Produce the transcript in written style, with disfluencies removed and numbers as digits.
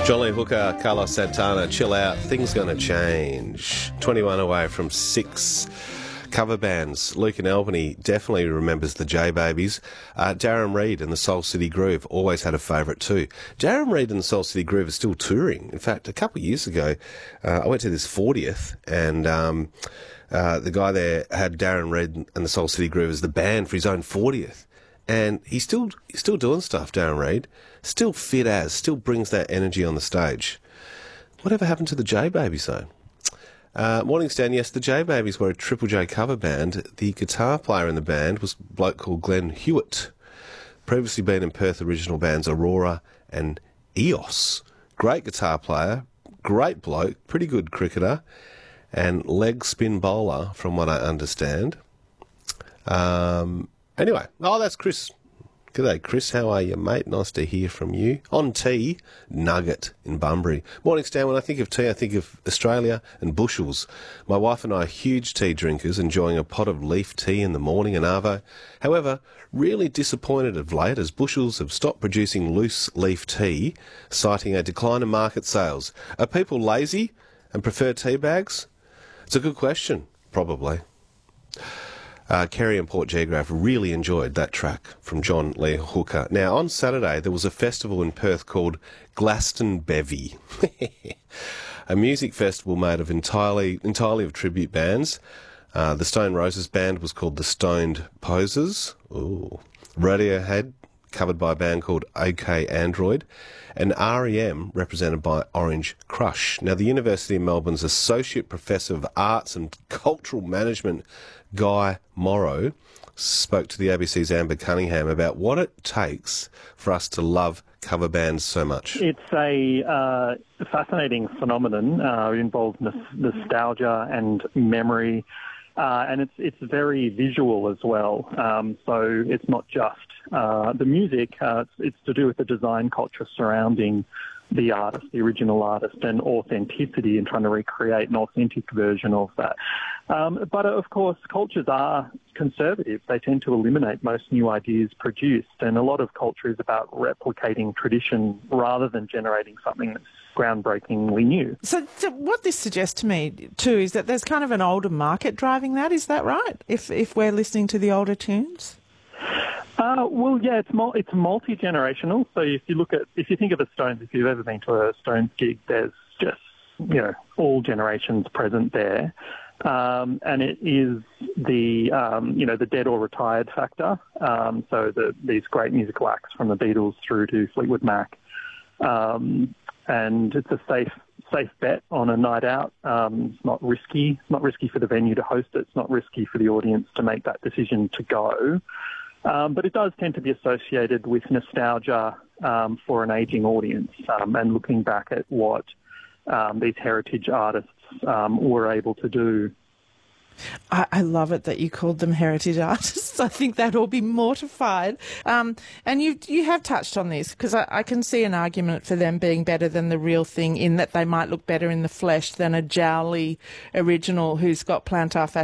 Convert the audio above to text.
John Lee Hooker, Carlos Santana, Chill Out, Things Gonna Change. 21 away from 6 cover bands. Luke in Albany definitely remembers the J-Babies. Darren Reid and the Soul City Groove always had a favourite too. Darren Reid and the Soul City Groove are still touring. In fact, a couple of years ago, I went to this 40th and the guy there had Darren Reid and the Soul City Groove as the band for his own 40th. And he's still doing stuff, Darren Reid. Still fit as, still brings that energy on the stage. Whatever happened to the J-Babies, though? Morning Stan, yes, the J-Babies were a Triple J cover band. The guitar player in the band was a bloke called Glenn Hewitt. Previously been in Perth original bands Aurora and EOS. Great guitar player, great bloke, pretty good cricketer, and leg spin bowler, from what I understand. Anyway, that's Chris. G'day, Chris. How are you, mate? Nice to hear from you. On tea, Nugget in Bunbury. Morning, Stan. When I think of tea, I think of Australia and bushels. My wife and I are huge tea drinkers, enjoying a pot of leaf tea in the morning and arvo. However, really disappointed of late as bushels have stopped producing loose leaf tea, citing a decline in market sales. Are people lazy and prefer tea bags? It's a good question, probably. Kerry and Port Geograph really enjoyed that track from John Lee Hooker. Now, on Saturday, there was a festival in Perth called Glastonbevy, a music festival made of entirely of tribute bands. The Stone Roses band was called the Stoned Posers. Ooh. Radiohead, covered by a band called OK Android, and REM, represented by Orange Crush. Now, the University of Melbourne's Associate Professor of Arts and Cultural Management, Guy Morrow, spoke to the ABC's Amber Cunningham about what it takes for us to love cover bands so much. It's a fascinating phenomenon. It involves nostalgia and memory, and it's very visual as well. So it's not just the music, it's to do with the design culture surrounding the artist, the original artist, and authenticity and trying to recreate an authentic version of that. But of course, cultures are conservative. They tend to eliminate most new ideas produced, and a lot of culture is about replicating tradition rather than generating something that's groundbreakingly new. So what this suggests to me, too, is that there's kind of an older market driving that. Is that right, if we're listening to the older tunes? Well, yeah, it's multi-generational. So if you think of the Stones, if you've ever been to a Stones gig, there's just, all generations present there. And it is the dead or retired factor. So these great musical acts from the Beatles through to Fleetwood Mac. And it's a safe bet on a night out. It's not risky. It's not risky for the venue to host it. It's not risky for the audience to make that decision to go. But it does tend to be associated with nostalgia for an ageing audience and looking back at what these heritage artists were able to do. I love it that you called them heritage artists. I think they'd all be mortified. And you have touched on this, because I can see an argument for them being better than the real thing, in that they might look better in the flesh than a jowly original who's got plantar fasciitis